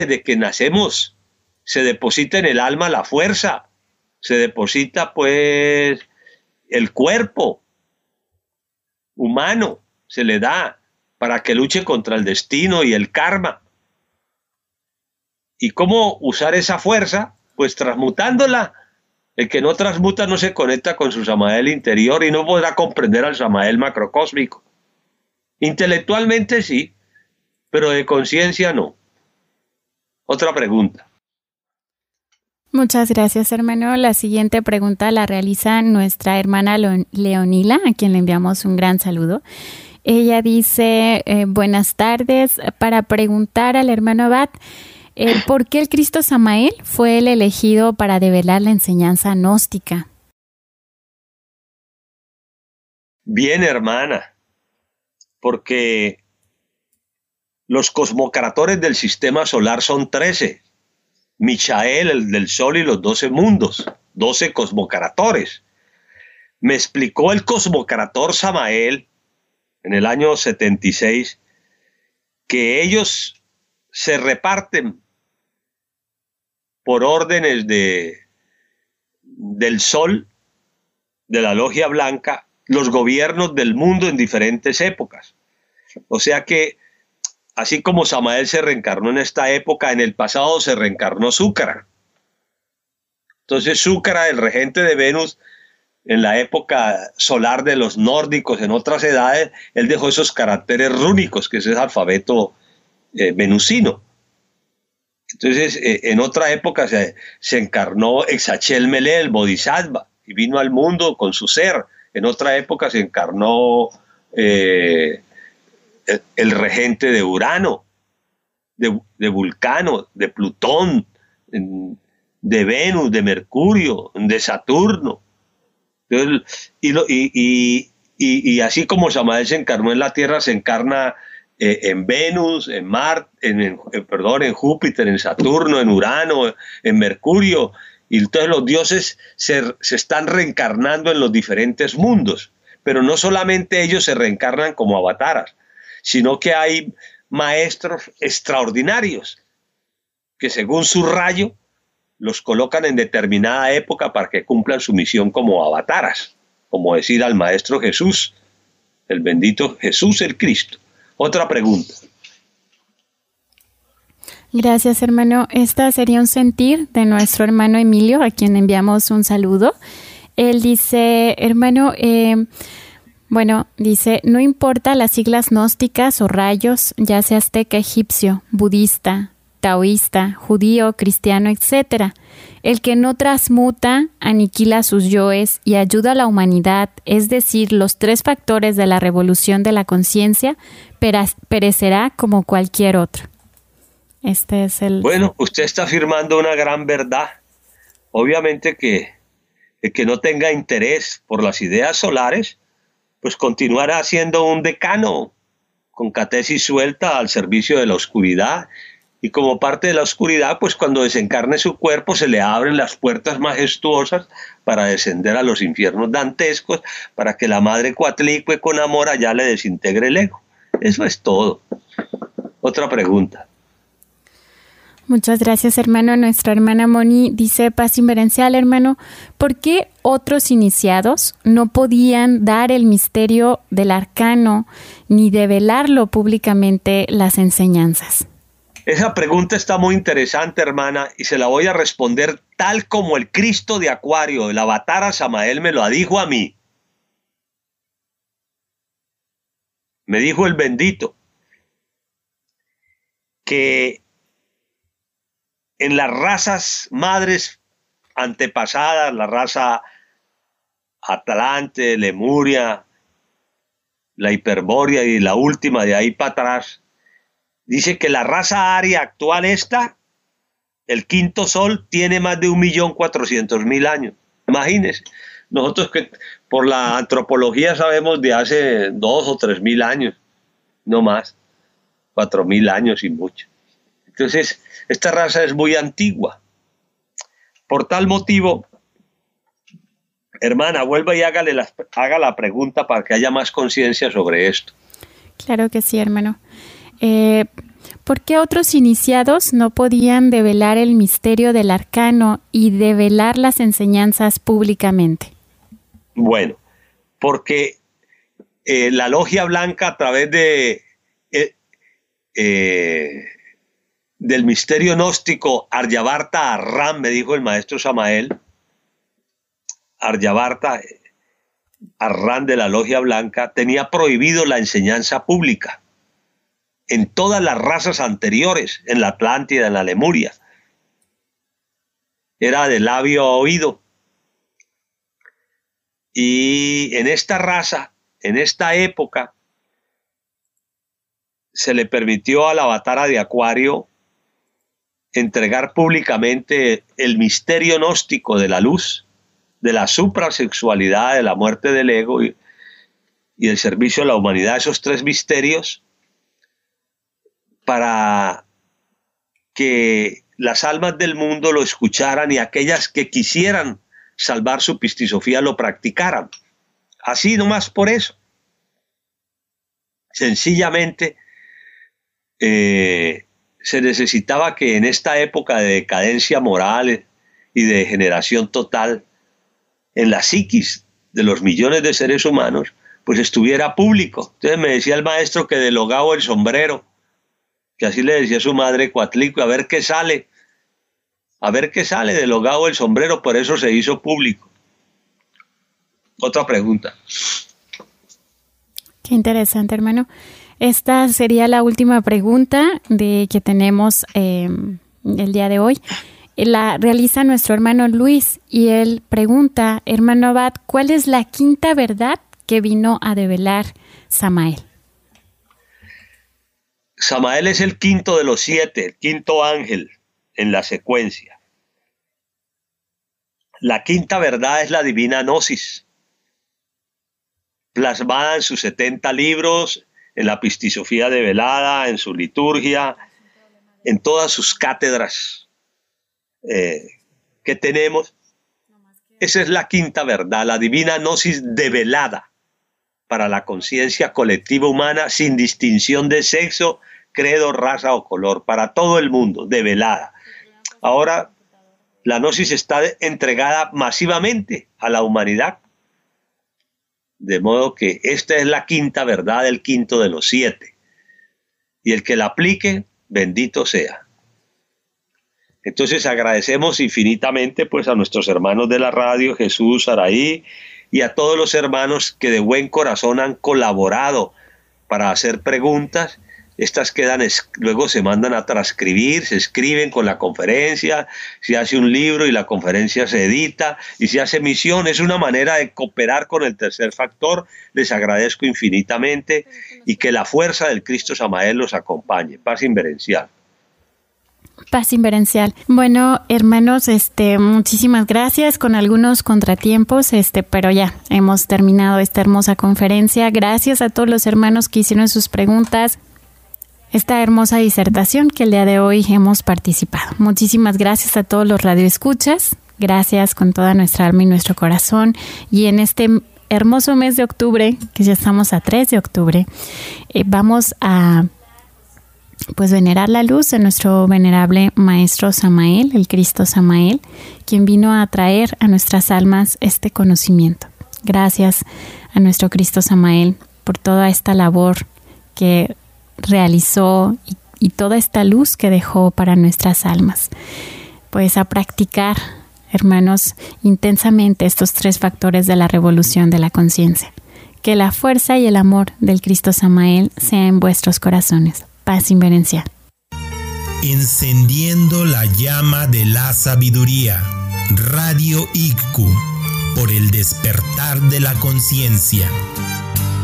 desde que nacemos se deposita en el alma la fuerza, se deposita pues el cuerpo humano, se le da para que luche contra el destino y el karma. ¿Y cómo usar esa fuerza? Pues transmutándola. El que no transmuta no se conecta con su Samael interior y no podrá comprender al Samael macrocósmico. Intelectualmente sí, pero de conciencia no. Otra pregunta. Muchas gracias, hermano. La siguiente pregunta la realiza nuestra hermana Leonila, a quien le enviamos un gran saludo. Ella dice, buenas tardes, para preguntar al hermano Abad, ¿por qué el Cristo Samael fue el elegido para develar la enseñanza gnóstica? Bien, hermana, porque los cosmocratores del sistema solar son 13. Michael, el del Sol y los 12 mundos, 12 cosmocratores. Me explicó el cosmocrator Samael en el año 76 que ellos se reparten por órdenes del Sol, de la Logia Blanca, los gobiernos del mundo en diferentes épocas. O sea que, así como Samael se reencarnó en esta época, en el pasado se reencarnó Zúcara. Entonces Zúcara, el regente de Venus, en la época solar de los nórdicos, en otras edades, él dejó esos caracteres rúnicos, que es el alfabeto venusino. Entonces, en otra época se encarnó Exachel Melé, el Bodhisattva, y vino al mundo con su ser. En otra época se encarnó el regente de Urano, de Vulcano, de Plutón, de Venus, de Mercurio, de Saturno. Entonces, y así como Samael se encarnó en la Tierra, se encarna en Venus, en Marte, en Júpiter, en Saturno, en Urano, en Mercurio. Y entonces los dioses se están reencarnando en los diferentes mundos. Pero no solamente ellos se reencarnan como avataras, sino que hay maestros extraordinarios que según su rayo los colocan en determinada época para que cumplan su misión como avataras, como decir al Maestro Jesús, el bendito Jesús el Cristo. Otra pregunta. Gracias, hermano. Esta sería un sentir de nuestro hermano Emilio, a quien enviamos un saludo. Él dice, hermano, dice, no importa las siglas gnósticas o rayos, ya sea azteca, egipcio, budista, taoísta, judío, cristiano, etc. El que no transmuta, aniquila sus yoes y ayuda a la humanidad, es decir, los 3 factores de la revolución de la conciencia, perecerá como cualquier otro. Este es el... Bueno, usted está afirmando una gran verdad. Obviamente que el que no tenga interés por las ideas solares, pues continuará siendo un decano con catesis suelta al servicio de la oscuridad. Y como parte de la oscuridad, pues cuando desencarne su cuerpo se le abren las puertas majestuosas para descender a los infiernos dantescos, para que la madre Coatlicue con amor allá le desintegre el ego. Eso es todo. Otra pregunta. Muchas gracias, hermano. Nuestra hermana Moni dice, paz inverencial, hermano, ¿por qué otros iniciados no podían dar el misterio del arcano ni develarlo públicamente las enseñanzas? Esa pregunta está muy interesante, hermana, y se la voy a responder tal como el Cristo de Acuario, el avatar Samael, me lo dijo a mí. Me dijo el bendito que en las razas madres antepasadas, la raza Atlante, Lemuria, la Hiperbórea y la última de ahí para atrás, dice que la raza aria actual el quinto sol, tiene más de 1.400.000 años. Imagínense, nosotros que por la antropología sabemos de hace 2 o 3.000 años, no más, 4.000 años y mucho. Entonces, esta raza es muy antigua. Por tal motivo, hermana, vuelva y haga la pregunta para que haya más conciencia sobre esto. Claro que sí, hermano. ¿Por qué otros iniciados no podían develar el misterio del arcano y develar las enseñanzas públicamente? Bueno, porque la logia blanca a través del misterio gnóstico Aryavarta Arran, me dijo el maestro Samael, Aryavarta Arran de la logia blanca, tenía prohibido la enseñanza pública en todas las razas anteriores, en la Atlántida, en la Lemuria. Era de labio a oído. Y en esta raza, en esta época, se le permitió al avatara de Acuario entregar públicamente el misterio gnóstico de la luz, de la suprasexualidad, de la muerte del ego y el servicio a la humanidad, esos tres misterios, para que las almas del mundo lo escucharan y aquellas que quisieran salvar su pistisofía lo practicaran. Así nomás por eso. Sencillamente se necesitaba que en esta época de decadencia moral y de degeneración total en la psiquis de los millones de seres humanos, pues estuviera público. Entonces me decía el maestro que de Logao el sombrero, que así le decía su madre Coatlico, a ver qué sale de Logao el sombrero, por eso se hizo público. Otra pregunta. Qué interesante, hermano. Esta sería la última pregunta que tenemos el día de hoy. La realiza nuestro hermano Luis y él pregunta, hermano Abad, ¿cuál es la quinta verdad que vino a develar Samael? Samael es el quinto de los 7, el quinto ángel en la secuencia. La quinta verdad es la divina gnosis, plasmada en sus 70 libros, en la pistisofía develada, en su liturgia, en todas sus cátedras que tenemos. Esa es la quinta verdad, la divina gnosis develada para la conciencia colectiva humana sin distinción de sexo, credo, raza o color, para todo el mundo, develada. Ahora la gnosis está entregada masivamente a la humanidad, de modo que esta es la quinta verdad, el quinto de los 7, y el que la aplique, bendito sea. Entonces agradecemos infinitamente pues a nuestros hermanos de la radio, Jesús, Araí, y a todos los hermanos que de buen corazón han colaborado para hacer preguntas. Estas quedan, luego se mandan a transcribir, se escriben con la conferencia, se hace un libro y la conferencia se edita y se hace emisión. Es una manera de cooperar con el tercer factor. Les agradezco infinitamente y que la fuerza del Cristo Samael los acompañe. Paz inverencial. Paz inverencial. Bueno, hermanos, muchísimas gracias, con algunos contratiempos, pero ya hemos terminado esta hermosa conferencia. Gracias a todos los hermanos que hicieron sus preguntas, esta hermosa disertación que el día de hoy hemos participado. Muchísimas gracias a todos los radioescuchas. Gracias con toda nuestra alma y nuestro corazón. Y en este hermoso mes de octubre, que ya estamos a 3 de octubre, vamos a venerar la luz de nuestro venerable Maestro Samael, el Cristo Samael, quien vino a traer a nuestras almas este conocimiento. Gracias a nuestro Cristo Samael por toda esta labor que realizó y toda esta luz que dejó para nuestras almas. Pues a practicar, hermanos, intensamente estos 3 factores de la revolución de la conciencia. Que la fuerza y el amor del Cristo Samael sea en vuestros corazones. Paz inverencial. Encendiendo la llama de la sabiduría. Radio ICCU, por el despertar de la conciencia.